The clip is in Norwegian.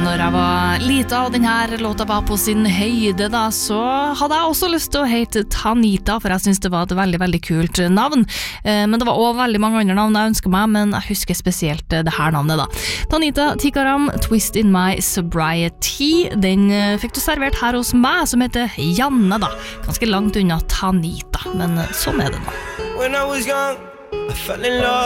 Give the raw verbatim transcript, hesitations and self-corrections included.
Når jeg var lita og denne låta var på sin høyde da, så hadde jeg også lyst til å hete Tanita, for jeg synes det var et veldig, veldig kult navn. Men det var også veldig mange andre navn jeg ønsket meg, men jeg husker spesielt det her navnet da. Tanita Tikaram, Twist in My Sobriety, den fikk du servert her hos meg, som heter Janne da. Ganske langt unna Tanita, men sånn er det nå. When I was young, I fell in love